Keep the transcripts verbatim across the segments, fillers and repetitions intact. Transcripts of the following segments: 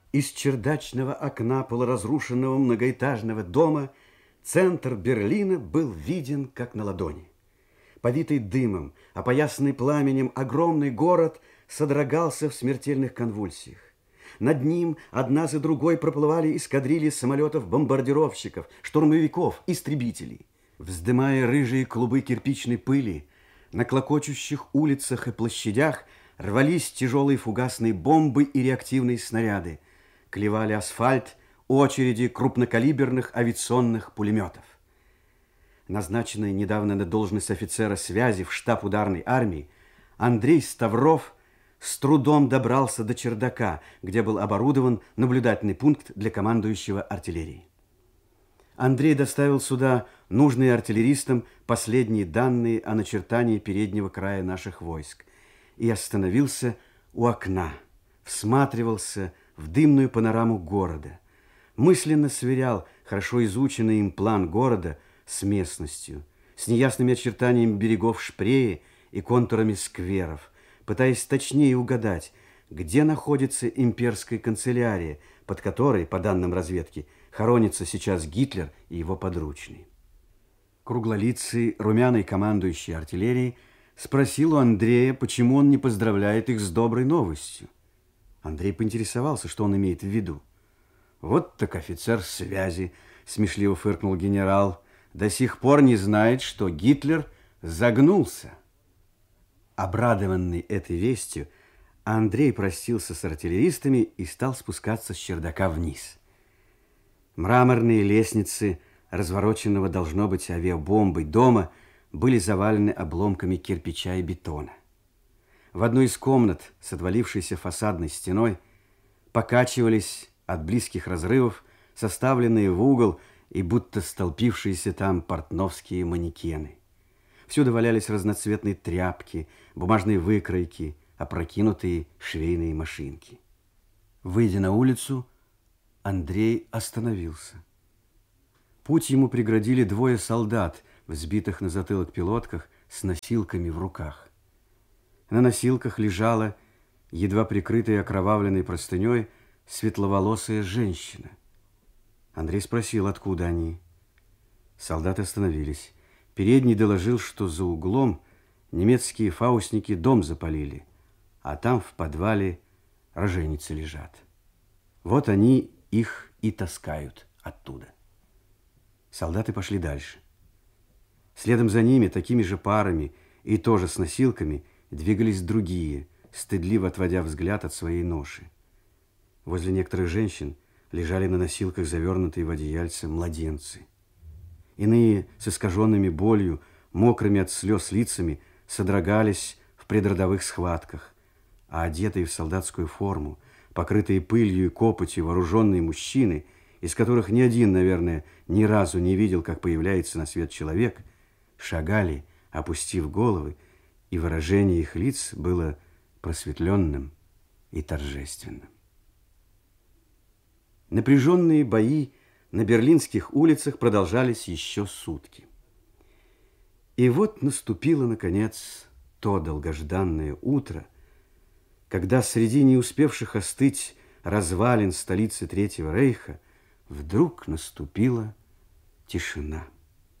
Из чердачного окна полуразрушенного многоэтажного дома центр Берлина был виден как на ладони. Повитый дымом, опоясанный пламенем, огромный город содрогался в смертельных конвульсиях. Над ним одна за другой проплывали эскадрильи самолетов-бомбардировщиков, штурмовиков, истребителей. Вздымая рыжие клубы кирпичной пыли, на клокочущих улицах и площадях рвались тяжелые фугасные бомбы и реактивные снаряды, клевали асфальт очереди крупнокалиберных авиационных пулеметов. Назначенный недавно на должность офицера связи в штаб ударной армии, Андрей Ставров с трудом добрался до чердака, где был оборудован наблюдательный пункт для командующего артиллерией. Андрей доставил сюда нужные артиллеристам последние данные о начертании переднего края наших войск и остановился у окна, всматривался в дымную панораму города, мысленно сверял хорошо изученный им план города с местностью, с неясными очертаниями берегов Шпрее и контурами скверов, пытаясь точнее угадать, где находится имперская канцелярия, под которой, по данным разведки, хоронится сейчас Гитлер и его подручные. Круглолицый, румяный командующий артиллерией спросил у Андрея, почему он не поздравляет их с доброй новостью. Андрей поинтересовался, что он имеет в виду. «Вот так офицер связи», — смешливо фыркнул генерал, «до сих пор не знает, что Гитлер загнулся». Обрадованный этой вестью, Андрей простился с артиллеристами и стал спускаться с чердака вниз. Мраморные лестницы развороченного, должно быть, авиабомбой дома были завалены обломками кирпича и бетона. В одной из комнат с отвалившейся фасадной стеной покачивались от близких разрывов составленные в угол и будто столпившиеся там портновские манекены. Всюду валялись разноцветные тряпки, бумажные выкройки, опрокинутые швейные машинки. Выйдя на улицу, Андрей остановился. Путь ему преградили двое солдат, взбитых на затылок пилотках, с носилками в руках. На носилках лежала, едва прикрытая окровавленной простыней, светловолосая женщина. Андрей спросил, откуда они. Солдаты остановились. Передний доложил, что за углом немецкие фаусники дом запалили, а там в подвале роженицы лежат. Вот они их и таскают оттуда. Солдаты пошли дальше. Следом за ними, такими же парами и тоже с носилками, двигались другие, стыдливо отводя взгляд от своей ноши. Возле некоторых женщин лежали на носилках завернутые в одеяльце младенцы. Иные с искаженными болью, мокрыми от слез лицами, содрогались в предродовых схватках, а одетые в солдатскую форму, покрытые пылью и копотью вооруженные мужчины, из которых ни один, наверное, ни разу не видел, как появляется на свет человек, шагали, опустив головы, и выражение их лиц было просветленным и торжественным. Напряженные бои на берлинских улицах продолжались еще сутки. И вот наступило, наконец, то долгожданное утро, когда среди не успевших остыть развалин столицы Третьего Рейха вдруг наступила тишина.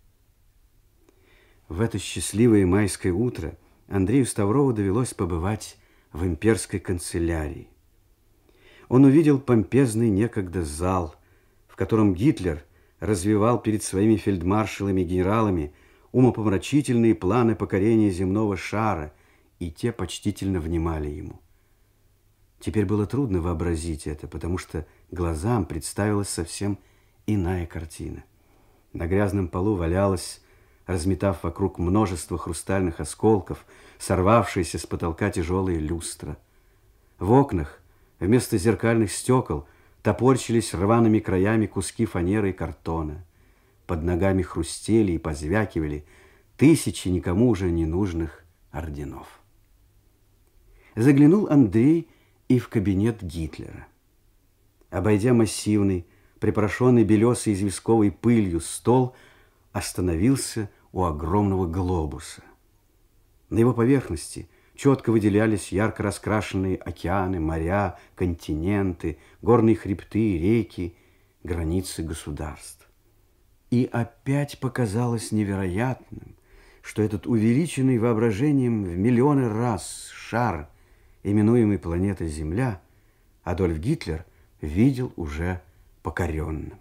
В это счастливое майское утро Андрею Ставрову довелось побывать в имперской канцелярии. Он увидел помпезный некогда зал, в котором Гитлер развивал перед своими фельдмаршалами и генералами умопомрачительные планы покорения земного шара, и те почтительно внимали ему. Теперь было трудно вообразить это, потому что глазам представилась совсем иная картина. На грязном полу валялась, разметав вокруг множество хрустальных осколков, сорвавшаяся с потолка тяжелая люстра. В окнах вместо зеркальных стекол топорщились рваными краями куски фанеры и картона. Под ногами хрустели и позвякивали тысячи никому уже не нужных орденов. Заглянул Андрей и в кабинет Гитлера. Обойдя массивный, припорошенный белесой известковой пылью стол, остановился у огромного глобуса. На его поверхности Четко выделялись ярко раскрашенные океаны, моря, континенты, горные хребты, реки, границы государств. И опять показалось невероятным, что этот увеличенный воображением в миллионы раз шар, именуемый планетой Земля, Адольф Гитлер видел уже покоренным.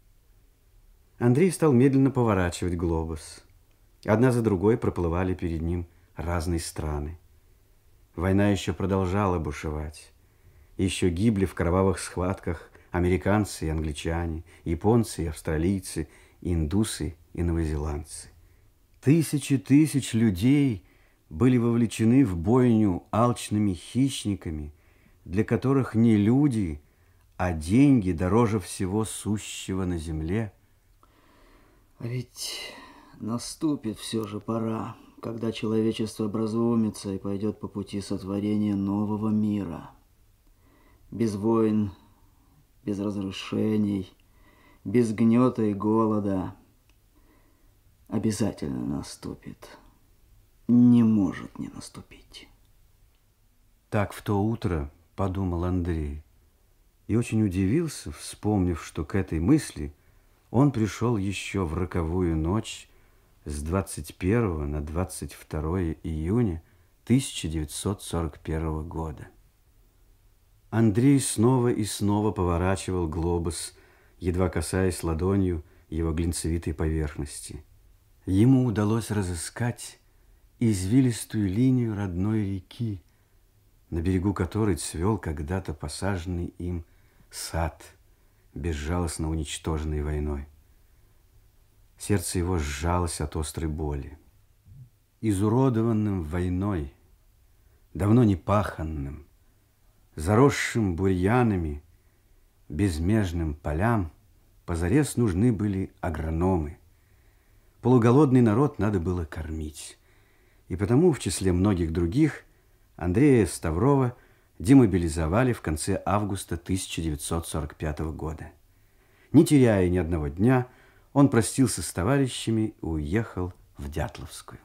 Андрей стал медленно поворачивать глобус. Одна за другой проплывали перед ним разные страны. Война еще продолжала бушевать. Еще гибли в кровавых схватках американцы и англичане, японцы и австралийцы, индусы и новозеландцы. Тысячи тысяч людей были вовлечены в бойню алчными хищниками, для которых не люди, а деньги дороже всего сущего на земле. А ведь наступит все же пора, когда человечество образумится и пойдет по пути сотворения нового мира. Без войн, без разрушений, без гнета и голода. Обязательно наступит. Не может не наступить. Так в то утро подумал Андрей и очень удивился, вспомнив, что к этой мысли он пришел еще в роковую ночь с двадцать первого на двадцать второе июня тысяча девятьсот сорок первого года. Андрей снова и снова поворачивал глобус, едва касаясь ладонью его глинцевитой поверхности. Ему удалось разыскать извилистую линию родной реки, на берегу которой цвел когда-то посаженный им сад, безжалостно уничтоженный войной. Сердце его сжалось от острой боли. Изуродованным войной, давно не паханным, заросшим бурьянами, безмежным полям позарез нужны были агрономы. Полуголодный народ надо было кормить. И потому в числе многих других Андрея Ставрова демобилизовали в конце августа тысяча девятьсот сорок пятого года. Не теряя ни одного дня, он простился с товарищами и уехал в Дятловскую.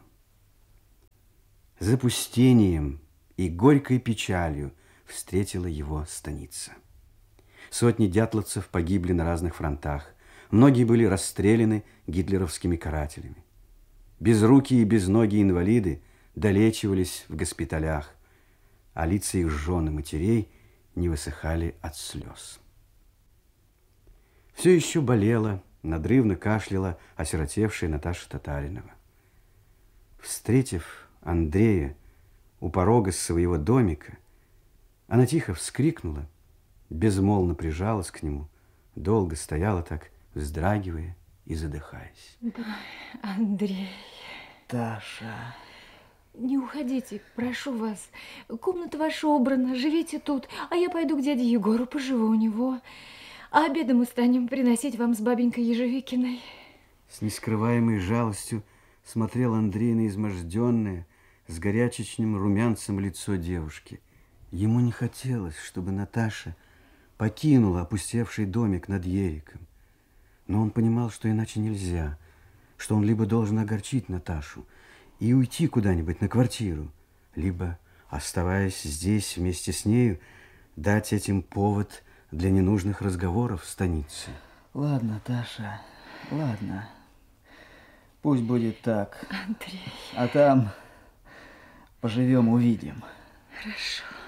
Запустением и горькой печалью встретила его станица. Сотни дятловцев погибли на разных фронтах. Многие были расстреляны гитлеровскими карателями. Безрукие и безногие инвалиды долечивались в госпиталях, а лица их жен и матерей не высыхали от слез. Все еще болела, надрывно кашляла осиротевшая Наташа Татаринова. Встретив Андрея у порога своего домика, она тихо вскрикнула, безмолвно прижалась к нему, долго стояла так, вздрагивая и задыхаясь. Андрей. Таша. Не уходите, прошу вас. Комната ваша убрана, живите тут, а я пойду к дяде Егору, поживу у него. А обеда мы станем приносить вам с бабенькой Ежевикиной. С нескрываемой жалостью смотрел Андрей на изможденное, с горячечным румянцем лицо девушки. Ему не хотелось, чтобы Наташа покинула опустевший домик над Ериком. Но он понимал, что иначе нельзя, что он либо должен огорчить Наташу и уйти куда-нибудь на квартиру, либо, оставаясь здесь вместе с нею, дать этим повод для ненужных разговоров в станице. Ладно, Таша, ладно. Пусть будет так. Андрей. А там поживем, увидим. Хорошо.